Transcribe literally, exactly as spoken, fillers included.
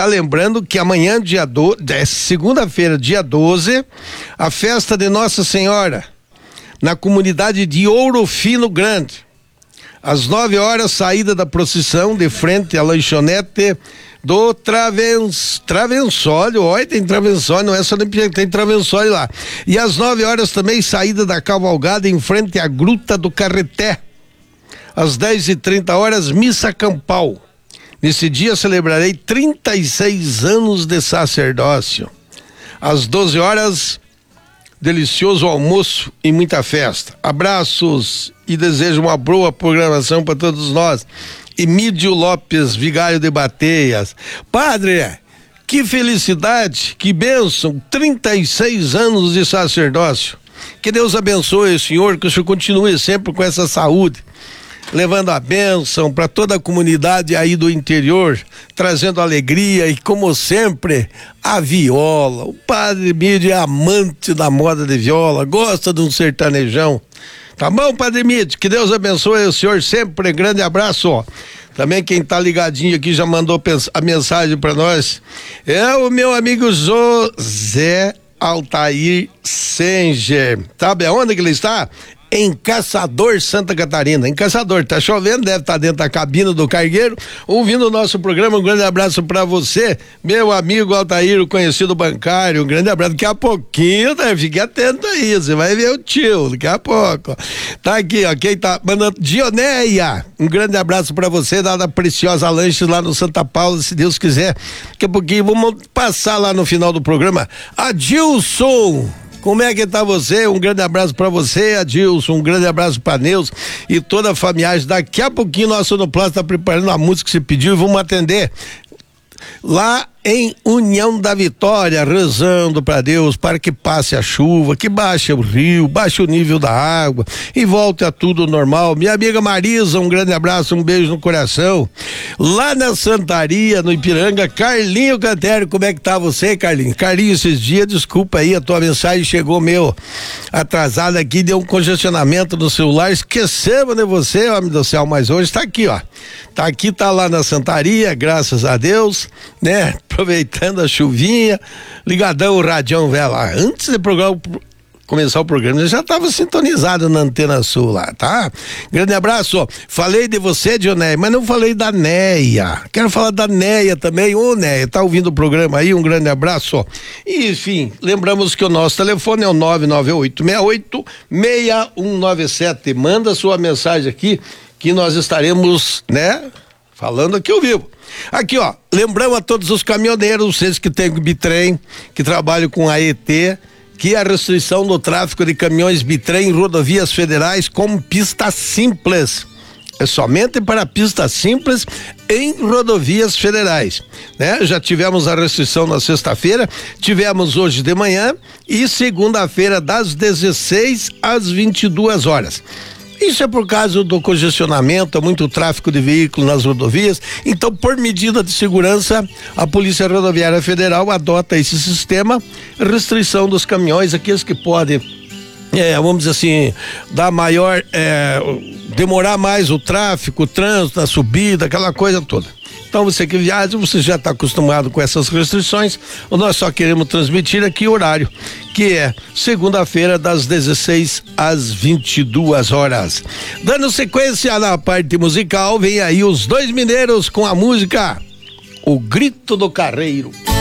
tá lembrando que amanhã, dia do, é segunda-feira, dia doze, a festa de Nossa Senhora, na comunidade de Ouro Fino Grande. Às nove horas, saída da procissão de frente à lanchonete do Travens, Travensólio. Olha, tem Travensólio, não é só nem tem Travensólio lá. E às nove horas também, saída da cavalgada em frente à Gruta do Carreté. Às dez e trinta horas, missa campal. Nesse dia celebrarei trinta e seis anos de sacerdócio. Às doze horas, delicioso almoço e muita festa. Abraços e desejo uma boa programação para todos nós. Emídio Lopes, vigário de Bateias. Padre, que felicidade, que bênção, trinta e seis anos de sacerdócio. Que Deus abençoe o senhor, que o senhor continue sempre com essa saúde, levando a bênção para toda a comunidade aí do interior, trazendo alegria e, como sempre, a viola. O Padre Emídio é amante da moda de viola, gosta de um sertanejão. Tá bom, Padre Emídio? Que Deus abençoe o senhor sempre. Grande abraço, ó. Também quem tá ligadinho aqui já mandou a mensagem para nós. É o meu amigo José Altair Senger. Sabe aonde que ele está? Em Caçador, Santa Catarina. Em Caçador, tá chovendo, deve estar dentro da cabina do cargueiro, ouvindo o nosso programa. Um grande abraço para você, meu amigo Altair, o conhecido bancário. Um grande abraço. Daqui a pouquinho, né? Fique atento aí, você vai ver o tio, daqui a pouco. Tá aqui, ó, quem tá mandando, Dioneia, um grande abraço para você, lá da Preciosa Lanches, lá no Santa Paula, se Deus quiser. Daqui a pouquinho, vamos passar lá no final do programa. Adilson, como é que tá você? Um grande abraço pra você, Adilson, um grande abraço pra Neus e toda a família. Daqui a pouquinho nosso Sonoplast tá preparando a música que você pediu e vamos atender lá em União da Vitória, rezando para Deus para que passe a chuva, que baixe o rio, baixe o nível da água e volte a tudo normal. Minha amiga Marisa, um grande abraço, um beijo no coração. Lá na Santaria, no Ipiranga, Carlinho Cantério, como é que tá você, Carlinho? Carlinho, esses dias, desculpa aí, a tua mensagem chegou meio atrasada aqui, deu um congestionamento no celular, esquecemos de você, homem do céu, mas hoje tá aqui, ó. Tá aqui, tá lá na Santaria, graças a Deus, né? Aproveitando a chuvinha, ligadão o radião velho lá. Antes de programa, começar o programa, eu já estava sintonizado na Antena Sul lá, tá? Grande abraço, ó. Falei de você, Dionéia, mas não falei da Neia. Quero falar da Neia também. Ô, Neia, tá ouvindo o programa aí? Um grande abraço, ó. E, enfim, lembramos que o nosso telefone é o nove nove oito seis oito seis um nove sete. Manda sua mensagem aqui que nós estaremos, né, falando aqui ao vivo. Aqui, ó, lembramos a todos os caminhoneiros, vocês que têm bitrem, que trabalham com a E T, que a restrição do tráfego de caminhões bitrem em rodovias federais com pista simples. É somente para pista simples em rodovias federais, né? Já tivemos a restrição na sexta-feira, tivemos hoje de manhã e segunda-feira das dezesseis às vinte e duas horas. Isso é por causa do congestionamento, muito tráfego de veículos nas rodovias. Então, por medida de segurança, a Polícia Rodoviária Federal adota esse sistema, restrição dos caminhões, aqueles que podem, é, vamos dizer assim, dar maior, é, demorar mais o tráfego, o trânsito, a subida, aquela coisa toda. Então, você que viaja, você já está acostumado com essas restrições. Nós só queremos transmitir aqui o horário, que é segunda-feira, das dezesseis às vinte e duas horas. Dando sequência na parte musical, vem aí os Dois Mineiros com a música O Grito do Carreiro.